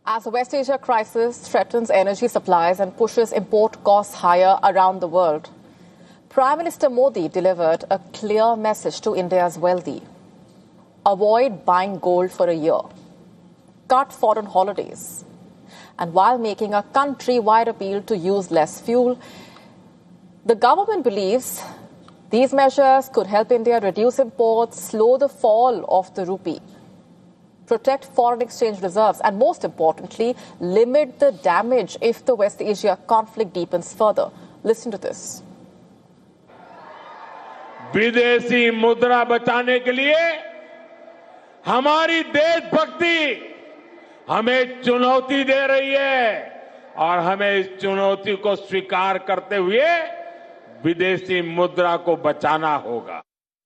As the West Asia crisis threatens energy supplies and pushes import costs higher around the world, Prime Minister Modi delivered a clear message to India's wealthy. Avoid buying gold for a year. Cut foreign holidays. And while making a country-wide appeal to use less fuel, the government believes these measures could help India reduce imports, slow the fall of the rupee, protect foreign exchange reserves, and most importantly, limit the damage if the West Asia conflict deepens further. Listen to this. विदेशी मुद्रा बचाने के लिए हमारी देशभक्ति हमें चुनौती दे रही है और हमें इस चुनौती को स्वीकार करते हुए विदेशी मुद्रा को बचाना होगा.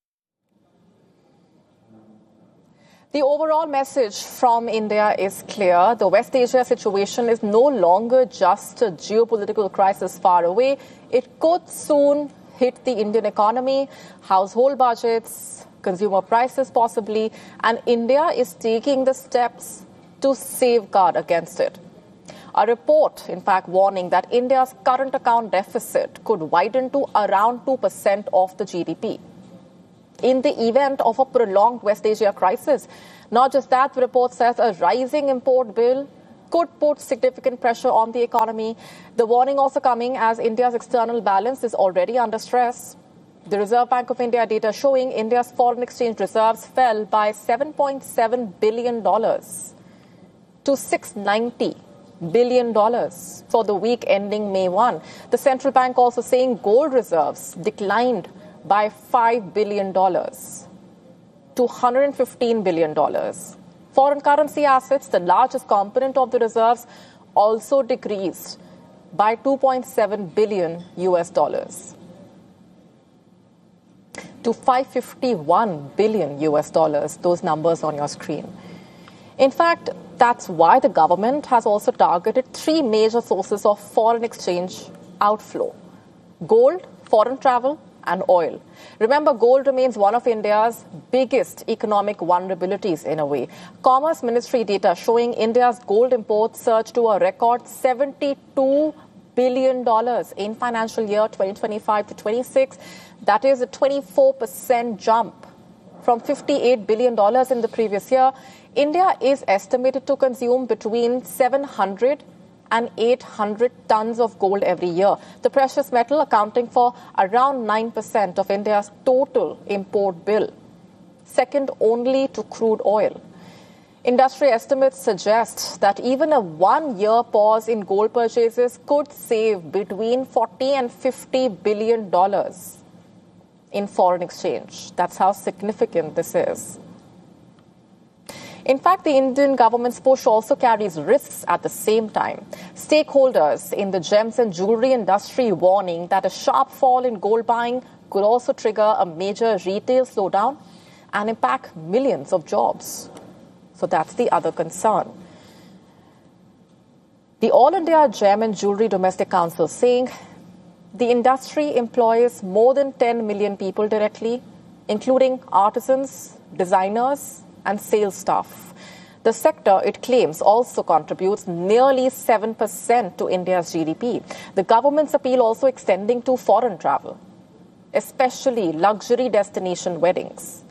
The overall message from India is clear. The West Asia situation is no longer just a geopolitical crisis far away. It could soon hit the Indian economy, household budgets, consumer prices possibly, and India is taking the steps to safeguard against it. A report, in fact, warning that India's current account deficit could widen to around 2% of the GDP. In the event of a prolonged West Asia crisis. Not just that, the report says a rising import bill could put significant pressure on the economy. The warning also coming as India's external balance is already under stress. The Reserve Bank of India data showing India's foreign exchange reserves fell by $7.7 billion to $690 billion for the week ending May 1. The central bank also saying gold reserves declined by $5 billion to $115 billion. Foreign currency assets, the largest component of the reserves, also decreased by $2.7 billion to $551 billion, those numbers on your screen. In fact, that's why the government has also targeted three major sources of foreign exchange outflow: gold, foreign travel, and oil. Remember, gold remains one of India's biggest economic vulnerabilities in a way. Commerce Ministry data showing India's gold imports surged to a record $72 billion in financial year 2025 to 26. That is a 24% jump from $58 billion in the previous year. India is estimated to consume between 700 and 800 tons of gold every year. The precious metal accounting for around 9% of India's total import bill, second only to crude oil. Industry estimates suggest that even a one-year pause in gold purchases could save between $40 and $50 billion in foreign exchange. That's how significant this is. In fact, the Indian government's push also carries risks at the same time. Stakeholders in the gems and jewelry industry warning that a sharp fall in gold buying could also trigger a major retail slowdown and impact millions of jobs. So that's the other concern. The All India Gem and Jewelry Domestic Council saying the industry employs more than 10 million people directly, including artisans, designers, and sales staff. The sector, it claims, also contributes nearly 7% to India's GDP. The government's appeal also extending to foreign travel, especially luxury destination weddings.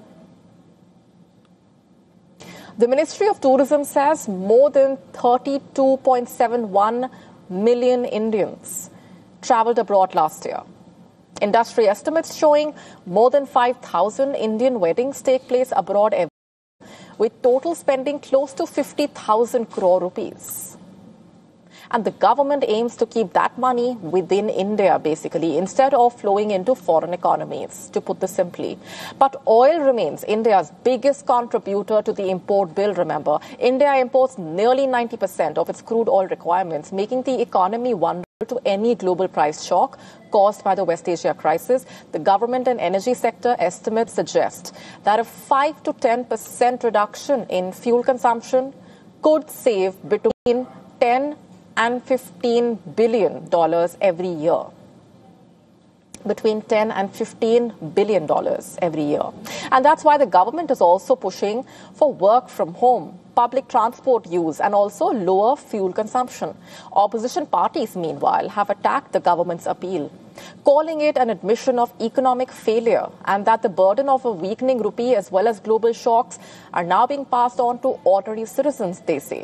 The Ministry of Tourism says more than 32.71 million Indians traveled abroad last year. Industry estimates showing more than 5,000 Indian weddings take place abroad every year, with total spending close to 50,000 crore rupees. And the government aims to keep that money within India, basically, instead of flowing into foreign economies, to put this simply. But oil remains India's biggest contributor to the import bill, remember. India imports nearly 90% of its crude oil requirements, making the economy vulnerable to any global price shock caused by the West Asia crisis. The government and energy sector estimates suggest that a 5 to 10% reduction in fuel consumption could save between $10 and $15 billion every year. between 10 and 15 billion dollars every year. And that's why the government is also pushing for work from home, public transport use, and also lower fuel consumption. Opposition parties, meanwhile, have attacked the government's appeal, calling it an admission of economic failure and that the burden of a weakening rupee as well as global shocks are now being passed on to ordinary citizens, they say.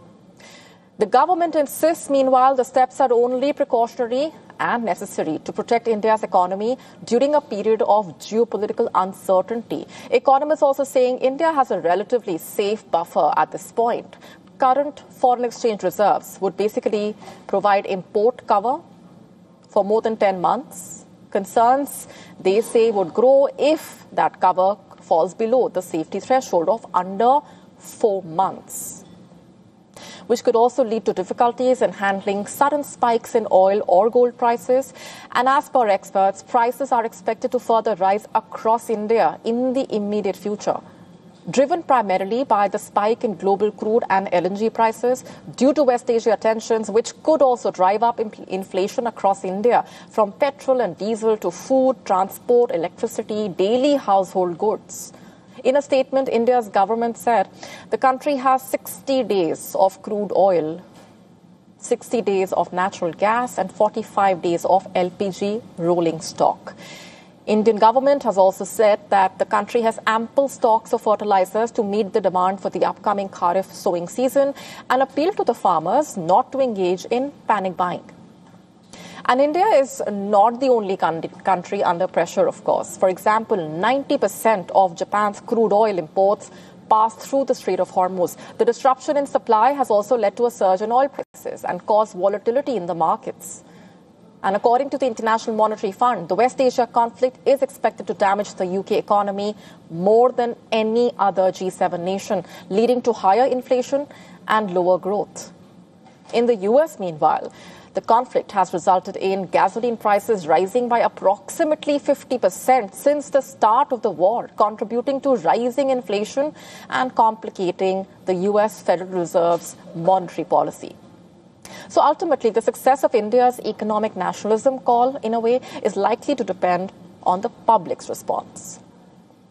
The government insists, meanwhile, the steps are only precautionary and necessary to protect India's economy during a period of geopolitical uncertainty. Economists also saying India has a relatively safe buffer at this point. Current foreign exchange reserves would basically provide import cover for more than 10 months. Concerns, they say, would grow if that cover falls below the safety threshold of under 4 months, which could also lead to difficulties in handling sudden spikes in oil or gold prices. And as per experts, prices are expected to further rise across India in the immediate future, driven primarily by the spike in global crude and LNG prices due to West Asia tensions, which could also drive up inflation across India, from petrol and diesel to food, transport, electricity, daily household goods. In a statement, India's government said the country has 60 days of crude oil, 60 days of natural gas, and 45 days of LPG rolling stock. Indian government has also said that the country has ample stocks of fertilizers to meet the demand for the upcoming Kharif sowing season and appealed to the farmers not to engage in panic buying. And India is not the only country under pressure, of course. For example, 90% of Japan's crude oil imports pass through the Strait of Hormuz. The disruption in supply has also led to a surge in oil prices and caused volatility in the markets. And according to the International Monetary Fund, the West Asia conflict is expected to damage the UK economy more than any other G7 nation, leading to higher inflation and lower growth. In the US, meanwhile, the conflict has resulted in gasoline prices rising by approximately 50% since the start of the war, contributing to rising inflation and complicating the US Federal Reserve's monetary policy. So ultimately, the success of India's economic nationalism call, in a way, is likely to depend on the public's response.